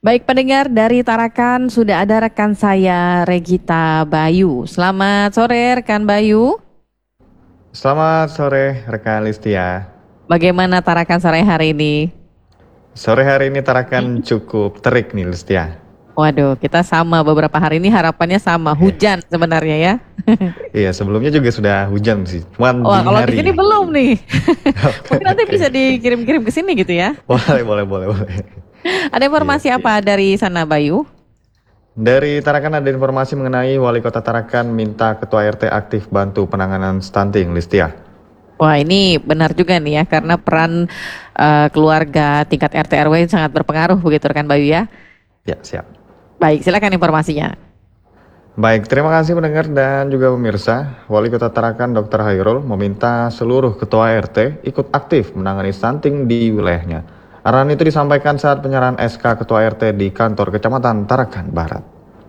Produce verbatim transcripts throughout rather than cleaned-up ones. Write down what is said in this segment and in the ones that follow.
Baik pendengar dari Tarakan, sudah ada rekan saya Regita Bayu. Selamat sore rekan Bayu. Selamat sore rekan Listia. Bagaimana Tarakan sore hari ini? Sore hari ini Tarakan cukup terik nih Listia. Waduh, kita sama beberapa hari ini harapannya sama, hujan sebenarnya ya. Iya, sebelumnya juga sudah hujan sih, cuman Wah, dini kalau hari. di sini belum nih. Mungkin nanti bisa dikirim-kirim ke sini gitu ya. Boleh, boleh, boleh, boleh. Ada informasi Iya, apa dari sana Bayu? Dari Tarakan ada informasi mengenai Wali Kota Tarakan minta Ketua R T aktif bantu penanganan stunting, Listia. Wah, ini benar juga nih ya, karena peran uh, keluarga tingkat R T R W sangat berpengaruh begitu rekan Bayu ya. Ya, siap. Baik, silakan informasinya. Baik, terima kasih pendengar dan juga pemirsa. Wali Kota Tarakan dokter Hairul meminta seluruh ketua R T ikut aktif menangani stunting di wilayahnya. Arahan itu disampaikan saat penyerahan S K Ketua R T di kantor Kecamatan Tarakan Barat.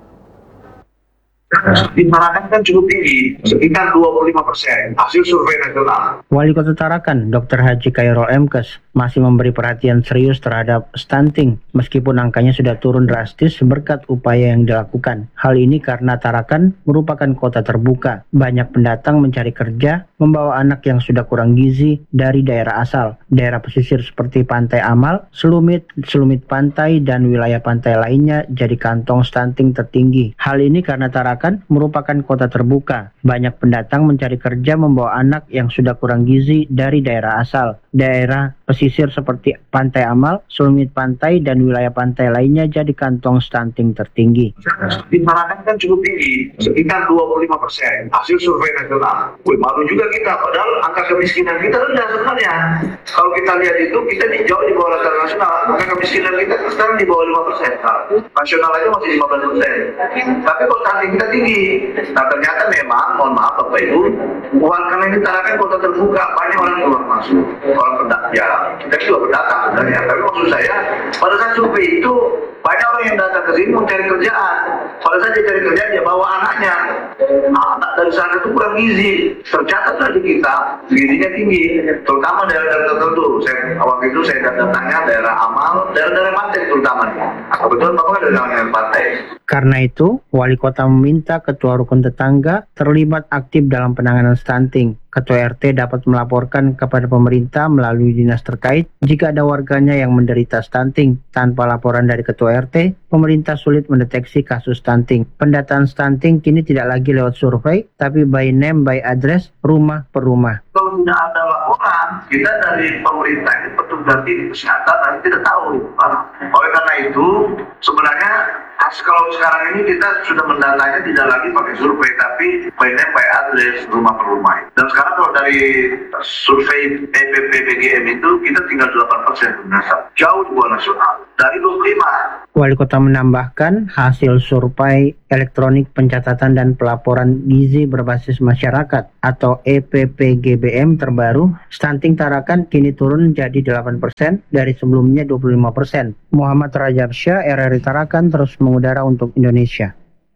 Di Tarakan kan cukup tinggi, sekitar dua puluh lima persen hasil survei nasional. Wali Kota Tarakan, dokter Haji Khairul M Kes, masih memberi perhatian serius terhadap stunting, meskipun angkanya sudah turun drastis berkat upaya yang dilakukan. Hal ini karena Tarakan merupakan kota terbuka. Banyak pendatang mencari kerja, membawa anak yang sudah kurang gizi dari daerah asal. Daerah pesisir seperti Pantai Amal, Selumit, Selumit Pantai, dan wilayah pantai lainnya jadi kantong stunting tertinggi. Hal ini karena Tarakan merupakan kota terbuka. Banyak pendatang mencari kerja membawa anak yang sudah kurang gizi dari daerah asal. Daerah pesisir seperti Pantai Amal, Selumit Pantai, dan wilayah pantai lainnya jadi kantong stunting tertinggi. Di Tarakan kan cukup tinggi, sekitar dua puluh lima persen hasil survei nasional. Wih, malu juga kita, padahal angka kemiskinan kita rendah sebenarnya. Kalau kita lihat itu, kita di jauh di bawah rata nasional. Angka kemiskinan kita sekarang di bawah lima persen. Nasional aja masih lima belas persen. Tapi kalau stunting kita tinggi. Nah ternyata memang, mohon maaf Bapak Ibu, bukan karena ini Tarakan kota terbuka, banyak orang keluar masuk, orang pendatang. Ya, kita juga pendatang sebenarnya. Tapi maksud saya, pada saat survei itu banyak orang yang datang ke sini mau cari kerjaan. Pada saat dia cari kerjaan, dia bawa anaknya. Nah, anak dari sana itu kurang gizi. Tercatatlah di kita, gizinya tinggi, terutama daerah-daerah tertentu. Saya waktu itu saya datangnya daerah Amal, daerah-daerah pantai terutama. Nah, kebetulan Bapak ada daerah pantai. Karena itu, Wali Kota meminta Ketua Rukun Tetangga terlibat aktif dalam penanganan stunting. Ketua R T dapat melaporkan kepada pemerintah melalui dinas terkait jika ada warganya yang menderita stunting. Tanpa laporan dari Ketua R T, pemerintah sulit mendeteksi kasus stunting. Pendataan stunting kini tidak lagi lewat survei, tapi by name, by address, rumah per rumah. Kalau tidak ada laporan, kita dari pemerintah ini petugas di kesehatan nanti tidak tahu. Oleh karena itu, sebenarnya kalau sekarang ini kita sudah mendatanya tidak lagi pakai survei, tapi by name, by address, rumah per rumah. Dan sekarang kalau dari survei E P P B G M itu kita tinggal delapan persen, jauh di bawah nasional. Dari dua puluh lima. Wali Kota menambahkan hasil survei elektronik pencatatan dan pelaporan gizi berbasis masyarakat atau E P P G B M terbaru, stunting Tarakan kini turun jadi delapan persen dari sebelumnya dua puluh lima persen. Muhammad Rajabsyah, R R I Tarakan, terus mengudara untuk Indonesia.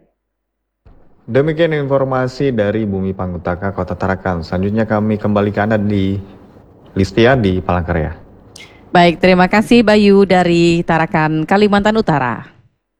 Demikian informasi dari Bumi Panggutaka Kota Tarakan. Selanjutnya kami kembali ke Anda di Listia di Palangkaraya. Baik, terima kasih Bayu dari Tarakan, Kalimantan Utara.